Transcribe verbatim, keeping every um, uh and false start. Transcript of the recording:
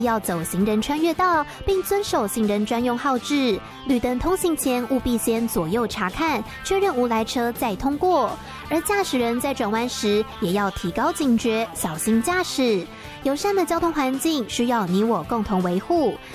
要走行人穿越道，并遵守行人专用号志。绿灯通行前，务必先左右查看，确认无来车再通过。而驾驶人在转弯时，也要提高警觉，小心驾驶。友善的交通环境需要你我共同维护。